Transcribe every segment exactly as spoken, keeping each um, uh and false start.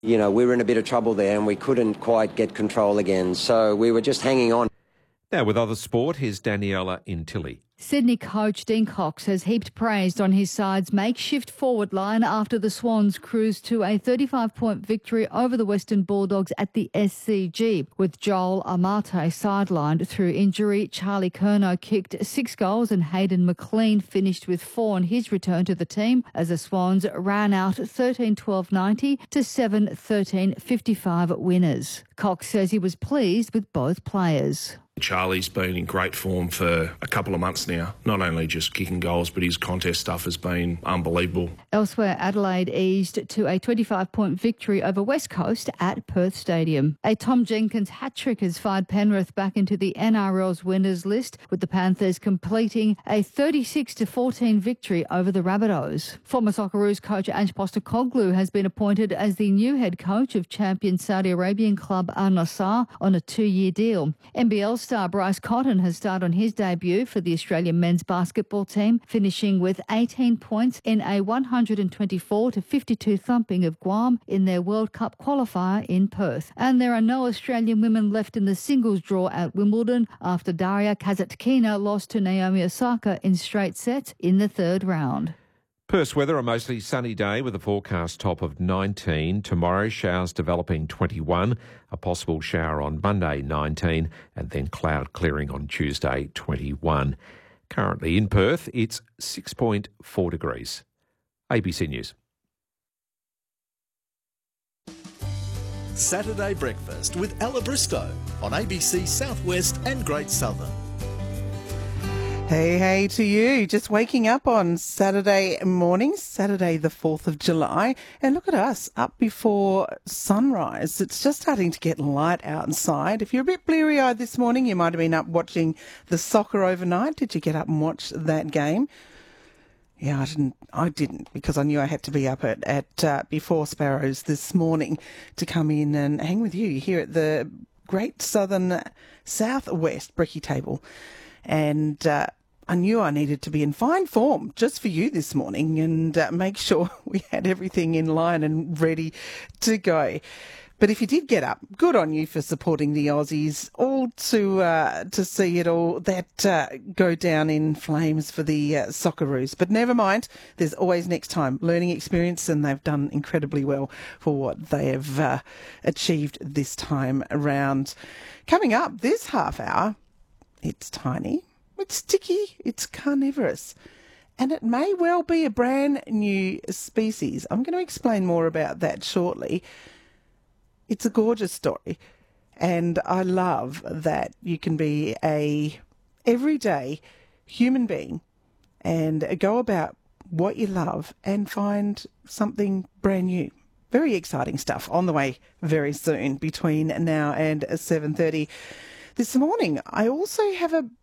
You know, we were in a bit of trouble there and we couldn't quite get control again. So we were just hanging on. Now with other sport, here's Daniela Intilli. Sydney coach Dean Cox has heaped praise on his side's makeshift forward line after the Swans cruised to a thirty-five point victory over the Western Bulldogs at the S C G. With Joel Amate sidelined through injury, Charlie Curnow kicked six goals and Hayden McLean finished with four on his return to the team as the Swans ran out thirteen twelve ninety to seven thirteen fifty-five winners. Cox says he was pleased with both players. Charlie's been in great form for a couple of months now, not only just kicking goals, but his contest stuff has been unbelievable. Elsewhere, Adelaide eased to a twenty-five point victory over West Coast at Perth Stadium. A Tom Jenkins hat-trick has fired Penrith back into the N R L's winners list, with the Panthers completing a thirty-six to fourteen victory over the Rabbitohs. Former Socceroos coach Ange Postecoglou has been appointed as the new head coach of champion Saudi Arabian club Al Nassr on a two-year deal. N B L star Bryce Cotton has started on his debut for the Australian men's basketball team, finishing with eighteen points in a one twenty-four to fifty-two thumping of Guam in their World Cup qualifier in Perth. And there are no Australian women left in the singles draw at Wimbledon after Daria Kasatkina lost to Naomi Osaka in straight sets in the third round. Perth's weather, a mostly sunny day with a forecast top of nineteen. Tomorrow, showers developing twenty-one. A possible shower on Monday, nineteen. And then cloud clearing on Tuesday, twenty-one. Currently in Perth, it's six point four degrees. A B C News. Saturday Breakfast with Ella Bristow on A B C Southwest and Great Southern. Hey, hey to you. Just waking up on Saturday morning, Saturday the fourth of July. And look at us, up before sunrise. It's just starting to get light outside. If you're a bit bleary-eyed this morning, you might have been up watching the soccer overnight. Did you get up and watch that game? Yeah, I didn't, I didn't because I knew I had to be up at, at uh, before Sparrows this morning to come in and hang with you here at the Great Southern Southwest Bricky Table. And uh, I knew I needed to be in fine form just for you this morning and uh, make sure we had everything in line and ready to go. But if you did get up, good on you for supporting the Aussies, all to uh, to see it all that uh, go down in flames for the uh, Socceroos. But never mind, there's always next time. Learning experience, and they've done incredibly well for what they have uh, achieved this time around. Coming up this half hour, it's tiny, it's sticky, it's carnivorous, and it may well be a brand new species. I'm going to explain more about that shortly. It's a gorgeous story, and I love that you can be a everyday human being and go about what you love and find something brand new. Very exciting stuff on the way very soon between now and seven thirty. This morning, I also have a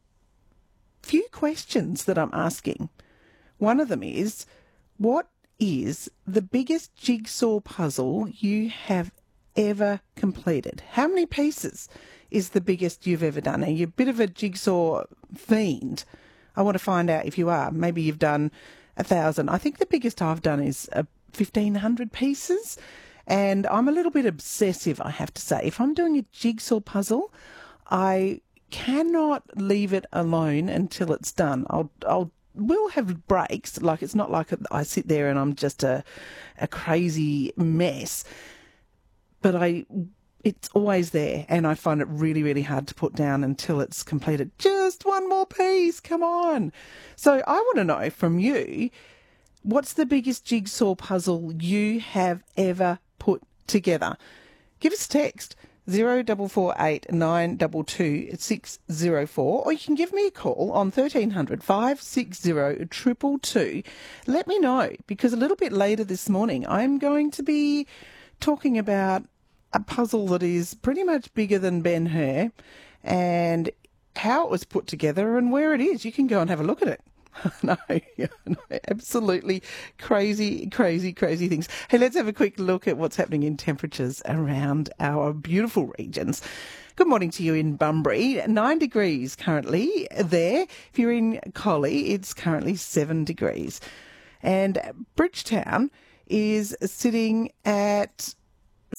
few questions that I'm asking. One of them is, what is the biggest jigsaw puzzle you have ever completed? How many pieces is the biggest you've ever done? Are you a bit of a jigsaw fiend? I want to find out if you are. Maybe you've done a thousand. I think the biggest I've done is uh, fifteen hundred pieces. And I'm a little bit obsessive, I have to say. If I'm doing a jigsaw puzzle, I cannot leave it alone until it's done. I'll, I'll, will have breaks. Like, it's not like I sit there and I'm just a, a crazy mess. But I, it's always there, and I find it really, really hard to put down until it's completed. Just one more piece, come on. So I want to know from you, what's the biggest jigsaw puzzle you have ever put together? Give us a text. Zero double four eight nine double two six zero four, or you can give me a call on thirteen hundred five six zero triple two. Let me know, because a little bit later this morning I'm going to be talking about a puzzle that is pretty much bigger than Ben-Hur, and how it was put together and where it is. You can go and have a look at it. no, no, absolutely crazy, crazy, crazy things. Hey, let's have a quick look at what's happening in temperatures around our beautiful regions. Good morning to you in Bunbury. Nine degrees currently there. If you're in Collie, it's currently seven degrees. And Bridgetown is sitting at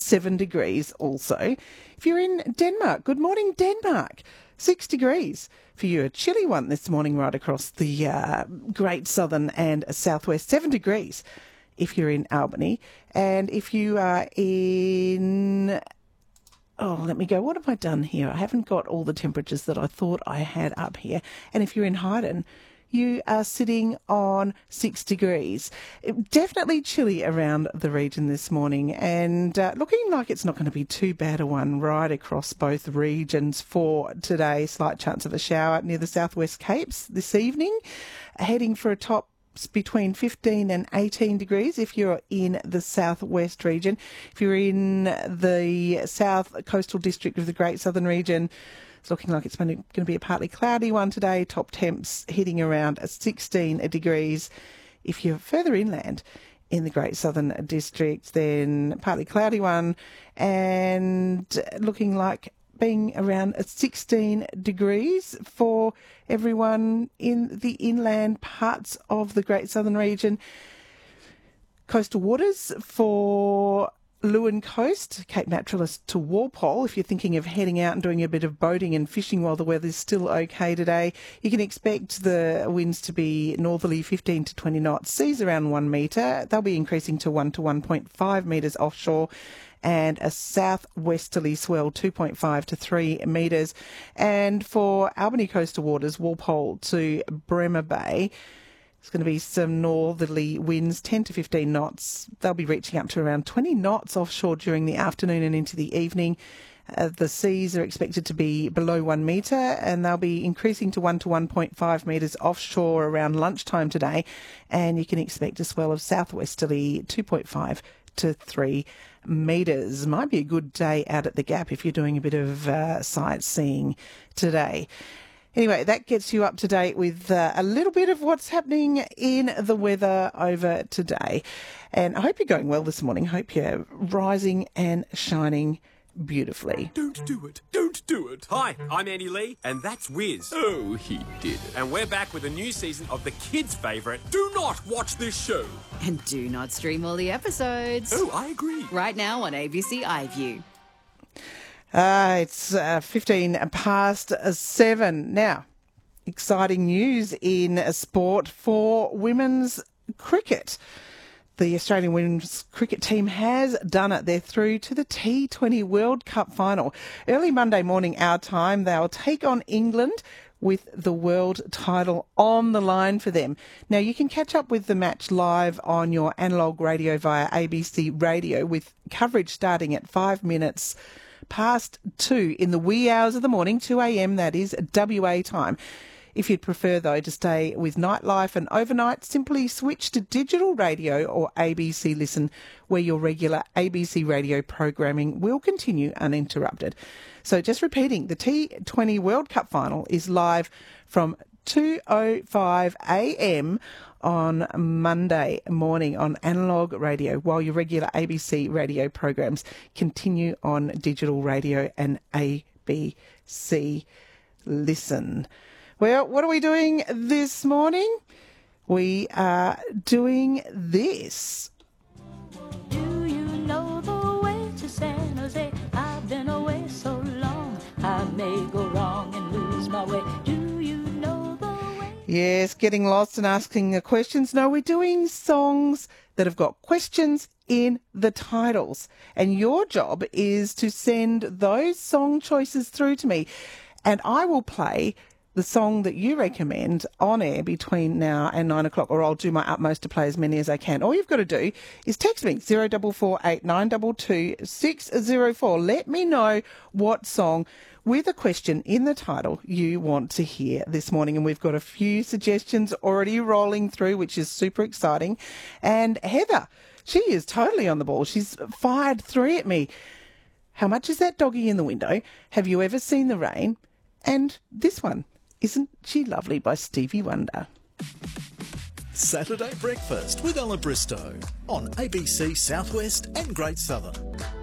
seven degrees also. If you're in Denmark, good morning, Denmark. Six degrees for you. A chilly one this morning right across the uh, Great Southern and Southwest. Seven degrees if you're in Albany. And if you are in... Oh, let me go. What have I done here? I haven't got all the temperatures that I thought I had up here. And if you're in Hayden, you are sitting on six degrees. It, definitely chilly around the region this morning, and uh, looking like it's not going to be too bad a one right across both regions for today. Slight chance of a shower near the Southwest Capes this evening, heading for a top between fifteen and eighteen degrees if you're in the southwest region. If you're in the south coastal district of the Great Southern region, it's looking like it's going to be a partly cloudy one today. Top temps hitting around sixteen degrees. If you're further inland in the Great Southern district, then partly cloudy one and looking like being around sixteen degrees for everyone in the inland parts of the Great Southern region. Coastal waters for Lewin Coast, Cape Naturalist to Walpole. If you're thinking of heading out and doing a bit of boating and fishing while the weather's still okay today, you can expect the winds to be northerly fifteen to twenty knots, seas around one metre. They'll be increasing to one to one point five metres offshore, and a southwesterly swell two point five to three metres. And for Albany coastal waters, Walpole to Bremer Bay, it's going to be some northerly winds, ten to fifteen knots. They'll be reaching up to around twenty knots offshore during the afternoon and into the evening. Uh, the seas are expected to be below one metre, and they'll be increasing to one to one point five metres offshore around lunchtime today. And you can expect a swell of southwesterly two point five to three metres. Might be a good day out at the Gap if you're doing a bit of uh, sightseeing today. Anyway, that gets you up to date with uh, a little bit of what's happening in the weather over today. And I hope you're going well this morning. Hope you're rising and shining beautifully. Don't do it. Don't do it. Hi, I'm Andy Lee, and that's Wiz. Oh, he did it. And we're back with a new season of the kids' favourite. Do not watch this show. And do not stream all the episodes. Oh, I agree. Right now on A B C iView. Uh, it's uh, fifteen past seven. Now, exciting news in sport for women's cricket. The Australian women's cricket team has done it. They're through to the T twenty World Cup final. Early Monday morning, our time, they'll take on England with the world title on the line for them. Now, you can catch up with the match live on your analogue radio via A B C Radio, with coverage starting at five minutes past two in the wee hours of the morning, two a.m. that is, W A time. If you'd prefer, though, to stay with nightlife and overnight, simply switch to digital radio or A B C Listen, where your regular A B C radio programming will continue uninterrupted. So just repeating, the T twenty World Cup final is live from two oh five a.m. on Monday morning on analogue radio, while your regular A B C radio programs continue on digital radio and A B C Listen. Well, what are we doing this morning? We are doing this. Do you know the way to San Jose? I've been away so long, I may go wrong and lose my way. Do you know the way? Yes, getting lost and asking the questions. No, we're doing songs that have got questions in the titles. And your job is to send those song choices through to me, and I will play the song that you recommend on air between now and nine o'clock, or I'll do my utmost to play as many as I can. All you've got to do is text me zero four four eight nine two two six zero four. Let me know what song with a question in the title you want to hear this morning. And we've got a few suggestions already rolling through, which is super exciting. And Heather, she is totally on the ball. She's fired three at me. How much is that doggy in the window? Have you ever seen the rain? And this one, Isn't She Lovely by Stevie Wonder. Saturday Breakfast with Ella Bristow on A B C Southwest and Great Southern.